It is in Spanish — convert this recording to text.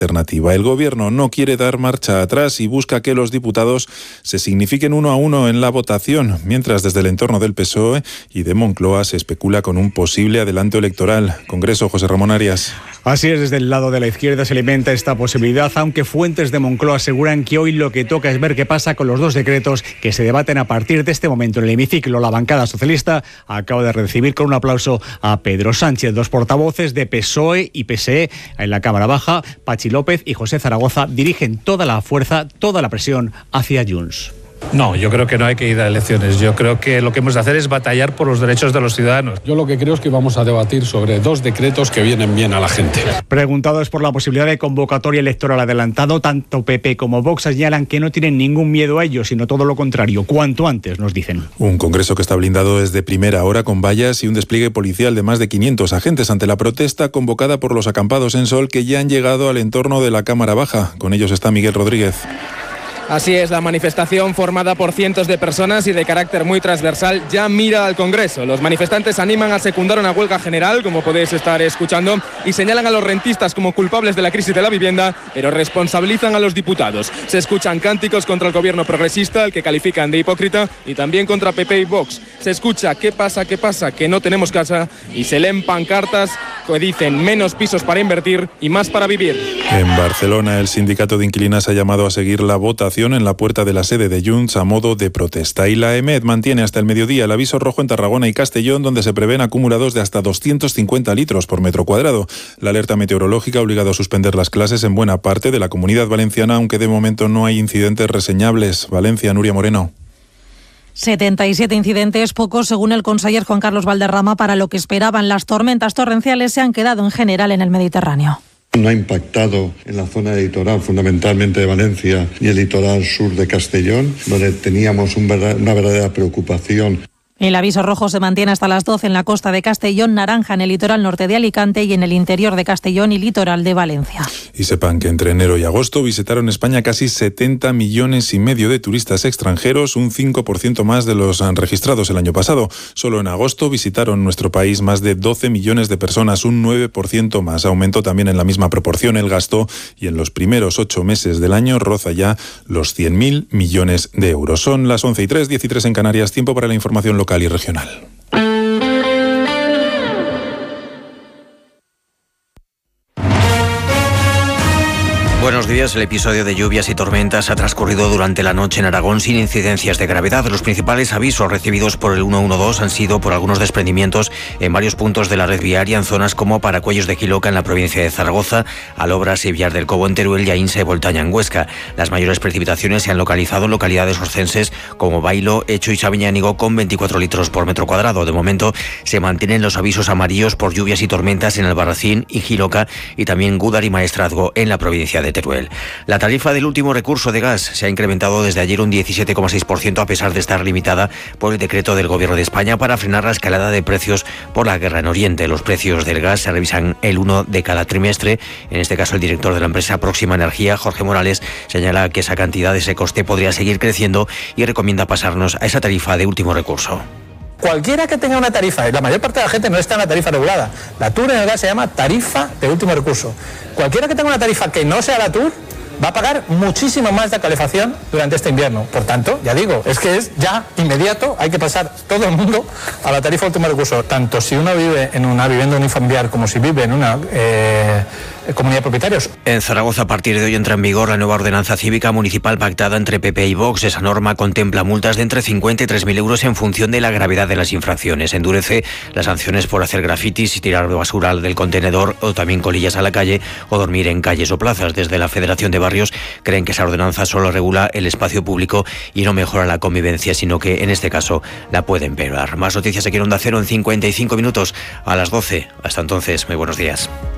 alternativa. El Gobierno no quiere dar marcha atrás y busca que los diputados se signifiquen 1-1 en la votación, mientras desde el entorno del PSOE y de Moncloa se especula con un posible adelanto electoral. Congreso, José Ramón Arias. Así es, desde el lado de la izquierda se alimenta esta posibilidad, aunque fuentes de Moncloa aseguran que hoy lo que toca es ver qué pasa con los dos decretos que se debaten a partir de este momento en el hemiciclo. La bancada socialista acaba de recibir con un aplauso a Pedro Sánchez. Dos portavoces de PSOE y PSE en la Cámara Baja, Pachi López y José Zaragoza, dirigen toda la fuerza, toda la presión hacia Junts. No, yo creo que no hay que ir a elecciones. Yo creo que lo que hemos de hacer es batallar por los derechos de los ciudadanos. Yo lo que creo es que vamos a debatir sobre dos decretos que vienen bien a la gente. Preguntados por la posibilidad de convocatoria electoral adelantado, tanto PP como Vox señalan que no tienen ningún miedo a ello, sino todo lo contrario, cuanto antes, nos dicen. Un Congreso que está blindado desde primera hora con vallas y un despliegue policial de más de 500 agentes ante la protesta convocada por los acampados en Sol que ya han llegado al entorno de la Cámara Baja. Con ellos está Miguel Rodríguez. Así es, la manifestación formada por cientos de personas y de carácter muy transversal ya mira al Congreso. Los manifestantes animan a secundar una huelga general, como podéis estar escuchando, y señalan a los rentistas como culpables de la crisis de la vivienda, pero responsabilizan a los diputados. Se escuchan cánticos contra el gobierno progresista, al que califican de hipócrita, y también contra PP y Vox. Se escucha ¿qué pasa, que no tenemos casa? Y se leen pancartas que dicen menos pisos para invertir y más para vivir. En Barcelona, el sindicato de inquilinas ha llamado a seguir la votación en la puerta de la sede de Junts a modo de protesta. Y la EMED mantiene hasta el mediodía el aviso rojo en Tarragona y Castellón, donde se prevén acumulados de hasta 250 litros por metro cuadrado. La alerta meteorológica ha obligado a suspender las clases en buena parte de la Comunidad Valenciana, aunque de momento no hay incidentes reseñables. Valencia, Nuria Moreno. 77 incidentes, pocos según el conseller Juan Carlos Valderrama para lo que esperaban. Las tormentas torrenciales se han quedado en general en el Mediterráneo. No ha impactado en la zona litoral, fundamentalmente de Valencia y el litoral sur de Castellón, donde teníamos una verdadera preocupación. El aviso rojo se mantiene hasta las 12 en la costa de Castellón, naranja en el litoral norte de Alicante y en el interior de Castellón y litoral de Valencia. Y sepan que entre enero y agosto visitaron España casi 70,5 millones de turistas extranjeros, un 5% más de los registrados el año pasado. Solo en agosto visitaron nuestro país más de 12 millones de personas, un 9% más. Aumentó también en la misma proporción el gasto y en los primeros 8 meses del año roza ya los 100.000 millones de euros. Son las 11:03, 13 en Canarias, tiempo para la información local y regional. Buenos días. El episodio de lluvias y tormentas ha transcurrido durante la noche en Aragón sin incidencias de gravedad. Los principales avisos recibidos por el 112 han sido por algunos desprendimientos en varios puntos de la red viaria en zonas como Paracuellos de Quiloca en la provincia de Zaragoza, Alobras y Villar del Cobo en Teruel y Ainsa y Voltaña en Huesca. Las mayores precipitaciones se han localizado en localidades oscenses como Bailo, Echo y Sabiñánigo con 24 litros por metro cuadrado. De momento se mantienen los avisos amarillos por lluvias y tormentas en Albarracín y Quiloca y también Gúdar y Maestrazgo en la provincia de Teruel. La tarifa del último recurso de gas se ha incrementado desde ayer un 17,6% a pesar de estar limitada por el decreto del Gobierno de España para frenar la escalada de precios por la guerra en Oriente. Los precios del gas se revisan el 1 de cada trimestre. En este caso, el director de la empresa Próxima Energía, Jorge Morales, señala que esa cantidad de ese coste podría seguir creciendo y recomienda pasarnos a esa tarifa de último recurso. Cualquiera que tenga una tarifa, y la mayor parte de la gente no está en la tarifa regulada, la TUR en el gas se llama tarifa de último recurso. Cualquiera que tenga una tarifa que no sea la TUR va a pagar muchísimo más de calefacción durante este invierno. Por tanto, ya digo, es que es ya inmediato, hay que pasar todo el mundo a la tarifa de último recurso. Tanto si uno vive en una vivienda unifamiliar como si vive en una comunidad de propietarios. En Zaragoza, a partir de hoy entra en vigor la nueva ordenanza cívica municipal pactada entre PP y Vox. Esa norma contempla multas de entre 50 y 3.000 euros en función de la gravedad de las infracciones. Endurece las sanciones por hacer grafitis y tirar basura del contenedor o también colillas a la calle o dormir en calles o plazas. Desde la Federación de Barrios creen que esa ordenanza solo regula el espacio público y no mejora la convivencia, sino que en este caso la puede empeorar. Más noticias aquí en Onda Cero en 55 minutos a las 12. Hasta entonces, muy buenos días.